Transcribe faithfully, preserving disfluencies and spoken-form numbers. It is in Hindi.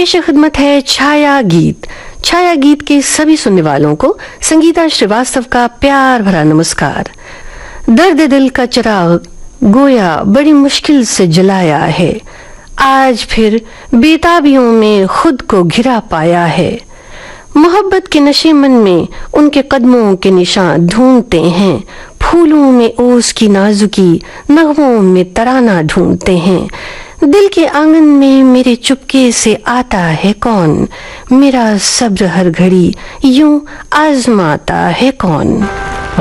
पेश खिदमत है छाया गीत। छाया गीत के सभी सुनने वालों को संगीता श्रीवास्तव का प्यार भरा नमस्कार। दर्द दिल का चिराग गोया बड़ी मुश्किल से जलाया है, आज फिर बेताबियों में खुद को घिरा पाया है। मोहब्बत के नशे मन में उनके कदमों के निशान ढूंढते हैं, फूलों में ओस की नाजुकी, नगमों में तराना ढूंढते हैं। दिल के आंगन में मेरे चुपके से आता है कौन, मेरा सब्र हर घड़ी यूं आजमाता है कौन।